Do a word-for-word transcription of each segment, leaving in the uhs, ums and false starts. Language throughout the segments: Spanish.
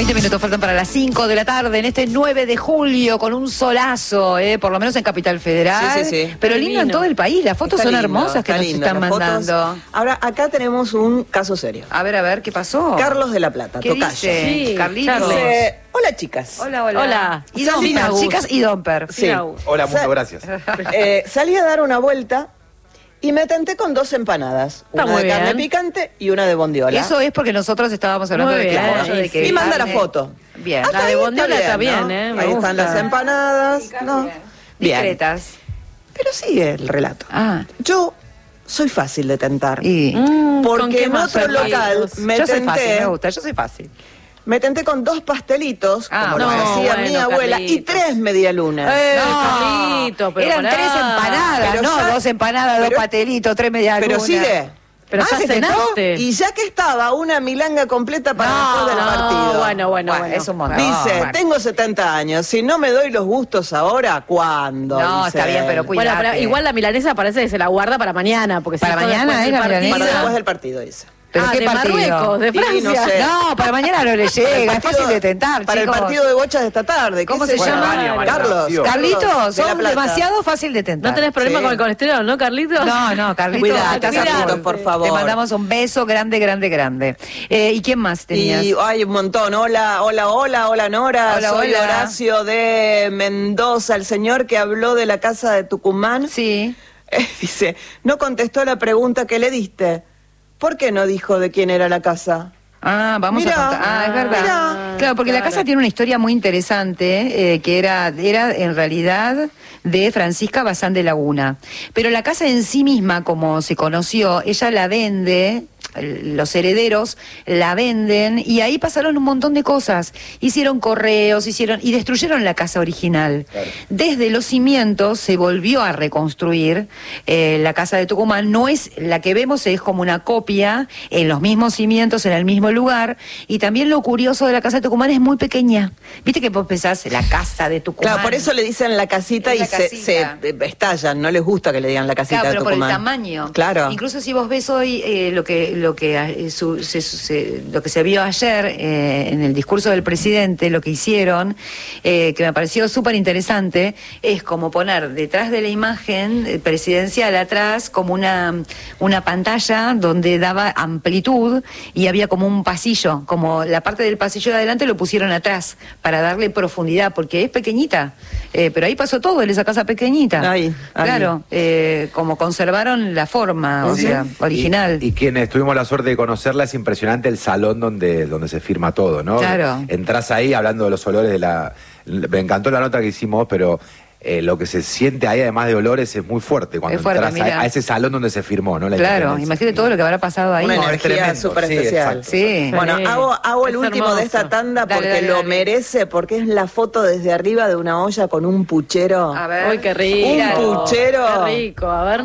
veinte minutos faltan para las cinco de la tarde en este nueve de julio con un solazo, eh, por lo menos en Capital Federal. Sí, sí, sí. Pero lindo en todo el país. Las fotos Está son lindo, hermosas que está nos lindo, están las mandando. fotos. Ahora, acá tenemos un caso serio. A ver, a ver, ¿qué pasó? Carlos de la Plata, ¿Qué tocayo. dice? Sí, Carlitos. Carlos. Dice, hola chicas. Hola, hola. Hola. Y Sin Domper, Agus. chicas y Domper. Sí. Hola, muchas Sa- gracias. Eh, salí a dar una vuelta y me tenté con dos empanadas. Está una muy de carne bien. picante y una de bondiola. Eso es porque nosotros estábamos hablando Muy de bien. clamorro, de que Y manda la carne- foto. Bien. Hasta La de ahí bondiola está bien, ¿no? ¿eh? Me Ahí gusta. están las empanadas. ¿no? Bien. Discretas. Pero sigue el relato. Ah, Yo soy fácil de tentar. y... Mm, ¿con Porque qué en más otro servidos? local me yo soy fácil, tenté, me gusta, yo soy fácil. me tenté con dos pastelitos, Ah, como no, lo hacía mi bueno, abuela, y Carlitos. tres medialunas. Eh, No, Carlito, pero eran pará. tres empanadas, Pero no, ya- dos empanadas, dos pero- pastelitos, tres medialunas. Pero sigue. Pero Ah, ya ¿se tentó? cenaste. Y ya que estaba una milanga completa para después del no, partido. bueno, bueno, bueno. Es un montón. Dice, bueno. tengo setenta años, si no me doy los gustos ahora, ¿cuándo? No, Dice está bien, pero él. cuidado. Bueno, pero igual la milanesa parece que se la guarda para mañana. Porque si Para todo mañana, después ¿eh, del la partido- milanesa? Para después del partido, dice. ¿Pero ah, qué de partido? Marruecos, de Y no Francia. sé. No, para mañana no le llega, es Partido- fácil de tentar, Para chicos. el partido de bochas de esta tarde. ¿Cómo ¿qué se llama? María, María, Carlos. tío. Carlitos, de La son Plata. demasiado fácil de tentar. ¿No tenés problema Sí. con el colesterol, no, Carlitos? No, no, Carlitos. Cuidado, estás a Carlitos, full. por favor. Te mandamos un beso grande, grande, grande. Eh, ¿Y quién más tenías? Y hay un montón. Hola, hola, hola, hola Nora. Hola, Soy hola. Horacio de Mendoza, el señor que habló de la casa de Tucumán. Sí. Eh, dice, no contestó la pregunta que le diste. ¿Por qué no dijo de quién era la casa? Ah, vamos Mirá, a contar. Ah, es verdad. mirá. Claro, porque la Claro. casa tiene una historia muy interesante, eh, que era, era en realidad de Francisca Bazán de Laguna. Pero la casa en sí misma, como se conoció, ella la vende, el- los herederos la venden, y ahí pasaron un montón de cosas. Hicieron correos, hicieron y destruyeron la casa original. Claro. Desde los cimientos se volvió a reconstruir eh, la casa de Tucumán. No es la que vemos, es como una copia en los mismos cimientos, en el mismo lugar. Y también lo curioso de la casa de Tucumán es muy pequeña. Viste que vos pensás la casa de Tucumán. Claro, por eso le dicen la casita Es y la se, casita. se eh, estallan. No les gusta que le digan la casita Claro, de pero por el Tucumán. tamaño. Claro. Incluso si vos ves hoy eh, lo que lo que eh, su- se, se- lo que se vio ayer eh, en el discurso del presidente, lo que hicieron, eh, que me pareció súper interesante, es como poner detrás de la imagen eh, presidencial atrás como una una pantalla donde daba amplitud y había como un pasillo, como la parte del pasillo de adelante lo pusieron atrás para darle profundidad, porque es pequeñita, eh, pero ahí pasó todo en esa casa pequeñita. Ahí, ahí. Claro, eh, como conservaron la forma, o Ujú. sea, original. Y, y quienes tuvimos la suerte de conocerla, es impresionante el salón donde, donde se firma todo, ¿no? Claro. Entrás ahí hablando de los olores de la... Me encantó la nota que hicimos, pero eh, lo que se siente ahí, además de olores, es muy fuerte cuando Es fuerte, entras a, mira. a ese salón donde se firmó, ¿no? La Claro, independencia. imagínate todo lo que habrá pasado ahí. Una No, es energía tremendo. súper Sí, especial. exacto. Sí. Bueno, Sí. hago, hago el Es último de esta hermoso. tanda Dale, porque dale, lo dale. merece, porque es la foto desde arriba de una olla con un puchero. A ver. Uy, qué rico. Un puchero. Qué rico, a ver.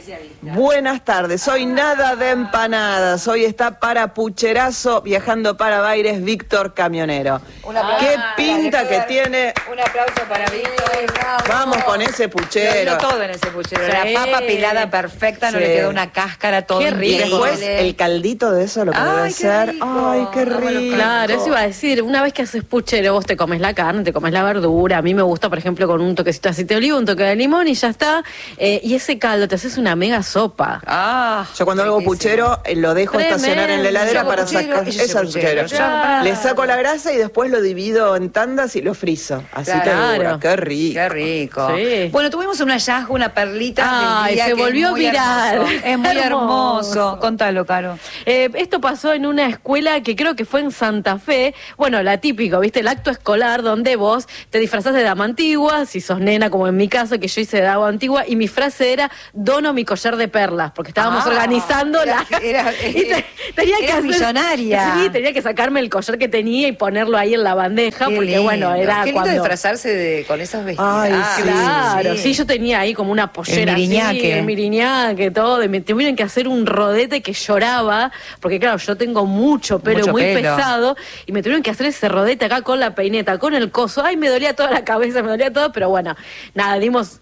Buenas tardes, soy nada de empanadas. Hoy está para pucherazo viajando para Baires Víctor Camionero. Un aplauso. Qué Ah, pinta dale, que Fer. tiene. Un aplauso para Víctor. Vamos con ese Lo puchero. dio todo en ese puchero. Sí. La papa pelada perfecta, no Sí. le quedó una cáscara, todo Qué rico. Y increíble. después el caldito de eso, lo que Ay, debe qué ser. rico. Ay, qué Dámelo, rico. Claro, eso iba a decir, una vez que haces puchero, vos te comes la carne, te comes la verdura, a mí me gusta, por ejemplo, con un toquecito de aceite de oliva, un toque de limón y ya está, eh, y ese caldo, te haces una mega sopa. Ah, Yo cuando hago riquísimo. puchero eh, lo dejo Tremendo. estacionar en la heladera Yo hago para puchero, sacar ella hace esa puchero. puchero. Claro. Le saco la grasa y después lo divido en tandas y lo frizo. Así que Claro. dura. Qué rico. Qué rico. Sí. Bueno, tuvimos un hallazgo, una perlita Ay, del día se que es volvió muy viral. hermoso. Es muy hermoso. Hermoso. Contalo, Caro. Eh, esto pasó en una escuela que creo que fue en Santa Fe. Bueno, la típico, ¿viste? El acto escolar donde vos te disfrazás de dama antigua, si sos nena, como en mi caso, que yo hice de dama antigua, y mi frase era, dono mi collar de perlas, porque estábamos Ah, organizando era- la... era- y te- tenía que eras hacer- millonaria. Sí, tenía que sacarme el collar que tenía y ponerlo ahí en la bandeja, Qué porque lindo. bueno, era Qué lindo cuando... disfrazarse de, con esos vestidos. Ay, sí. Claro, sí. yo tenía ahí como una pollera El miriñaque. así, el miriñaque, todo, y me tuvieron que hacer un rodete que lloraba, porque claro, yo tengo mucho pelo, Mucho muy pelo. pesado, y me tuvieron que hacer ese rodete acá con la peineta, con el coso, ay, me dolía toda la cabeza, me dolía todo, pero bueno, nada, dimos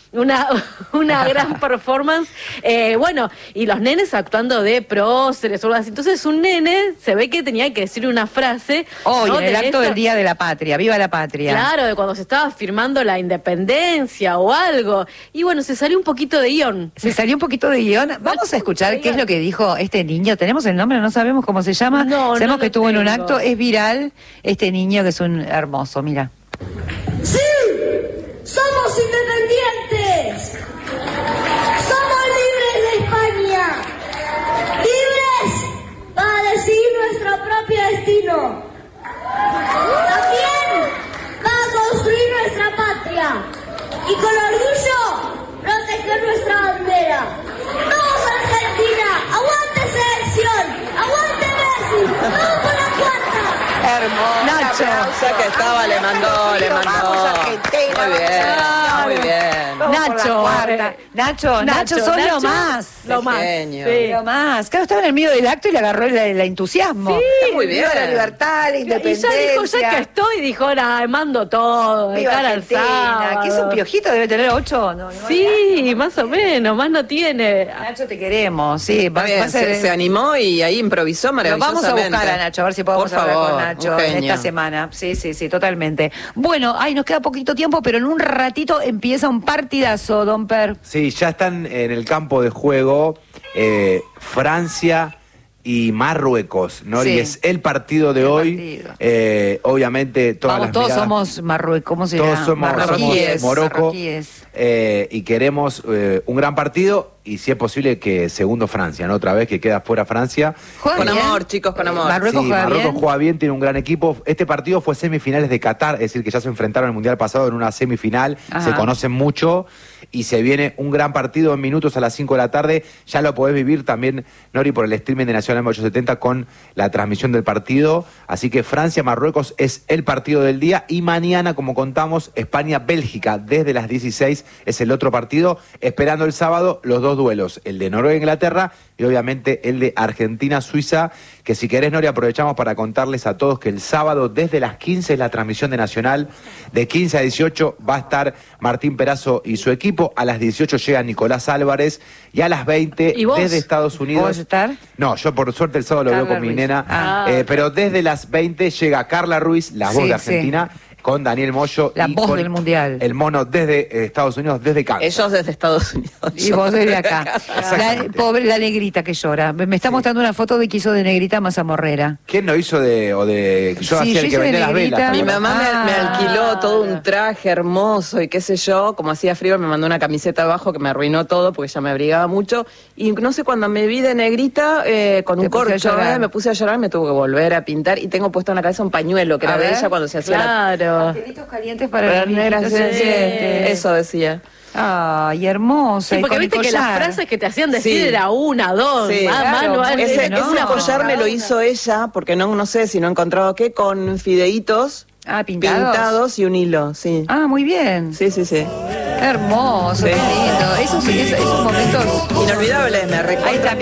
una, una gran performance. Eh, bueno, y los nenes actuando de próceres o algo así. Entonces un nene se ve que tenía que decir una frase. Hoy, ¿no? en el de acto esto, del Día de la Patria, viva la patria. Claro, de cuando se estaba firmando la independencia o algo. Y bueno, se salió un poquito de guión. Se salió un poquito de guión. Vamos a escuchar qué es lo que dijo este niño. ¿Tenemos el nombre? No sabemos cómo se llama. No, Sabemos no que lo estuvo en un tengo. acto. Es viral este niño que es un hermoso, mira. ¡Sí! ¡Somos independientes! ¡Somos libres de España! ¡Libres para decidir nuestro propio destino! También para construir nuestra patria y con orgullo proteger nuestra bandera. ¡Vamos Argentina! ¡Aguante selección! ¡Aguante Messi! ¡Vamos por la cuarta! Hermoso. Nacho. Ya que estaba, le mandó, le mandó. Vamos, Argentina, Muy bien, vamos. muy bien. Vamos por la Nacho, cuarta. eh, Nacho, Nacho, sos lo más. Lo más. genio. Sí. Lo más. Claro, estaba en el medio del acto y le agarró el, el entusiasmo. Sí. Está muy bien. Viva la libertad, la Y independencia. ya dijo, ya que estoy, dijo, nada, mando todo, de Viva cara al Argentina. sábado. ¿Qué es un piojito? Debe tener ocho. No, no, Sí, más o menos, más no tiene. Nacho, te queremos. Sí, va, Está bien, va a ser- se, se animó y ahí improvisó Lo maravillosamente. vamos a buscar a Nacho, a ver si podemos Por hablar favor, con Nacho un en genio. esta semana. Sí, sí, sí, totalmente. Bueno, ay, nos queda poquito tiempo, pero en un ratito empieza un partidazo, Don Per. Sí, ya están en el campo de juego eh, Francia y Marruecos, ¿no? Sí. Y es el partido de El hoy. partido. Eh, obviamente, todas Vamos, las todos miradas- somos Marruecos, ¿cómo se Todos llama? somos, Marroquíes. somos Morocco Marroquíes. eh, y queremos eh, un gran partido y si es posible que segundo Francia, ¿no? Otra vez que queda fuera Francia. ¿Juega Con bien? amor, chicos, con amor. Marruecos Sí, juega Marruecos bien. juega bien, tiene un gran equipo. Este partido fue semifinales de Qatar, es decir, que ya se enfrentaron en el Mundial pasado en una semifinal, Ajá. se conocen mucho y se viene un gran partido en minutos a las cinco de la tarde. Ya lo podés vivir también, Nori, por el streaming de Nacional ochocientos setenta con la transmisión del partido. Así que Francia-Marruecos es el partido del día y mañana, como contamos, España-Bélgica desde las dieciséis es el otro partido, esperando el sábado los dos duelos, el de Noruega-Inglaterra y obviamente el de Argentina-Suiza, que si querés, Nori, aprovechamos para contarles a todos que el sábado desde las quince es la transmisión de Nacional, de quince a dieciocho va a estar Martín Perazo y su equipo, a las dieciocho llega Nicolás Álvarez y a las veinte ¿Y vos? desde Estados Unidos. ¿Vos vas a estar? No, yo por suerte el sábado lo Carla veo con mi Ruiz. nena, Ah. eh, pero desde las veinte llega Carla Ruiz, la voz Sí, de Argentina, con Daniel Moyo. La y voz con del Mundial. El mono desde eh, Estados Unidos, desde Kansas. Ellos desde Estados Unidos. Y vos desde acá. La, Exactamente. pobre, la negrita que llora. Me me está mostrando una foto de que hizo de negrita Mazamorrera. ¿Quién no hizo de, o de, yo Sí, hacía yo el que hice de vendía las negrita. velas? Mi ¿te mamá acordás? me, me Ah. alquiló todo un traje hermoso y qué sé yo, como hacía frío me mandó una camiseta abajo que me arruinó todo porque ella me abrigaba mucho y no sé, cuando me vi de negrita eh, con Te un puse a corcho, llorar. eh, me puse a llorar, me tuve que volver a pintar y tengo puesto en la cabeza un pañuelo que A era de ver. ella cuando se hacía la... Claro. Pastelitos calientes para Para los negras, niñitos, sí, sí, este. eso decía. Ay, hermosa. Sí, y porque con el viste que las collar. frases que te hacían decir Sí. era una, dos, Sí, más, claro, más, no, muy Ese, bien, ¿no? ese collar me lo hizo ella, porque no, no sé si no he encontrado qué, con fideitos Ah, pintados. pintados y un hilo, sí. Ah, muy bien. Sí, sí, sí. Hermoso, Sí. qué lindo. Esos, esos, esos momentos. Inolvidable, me recuerda. Ahí está.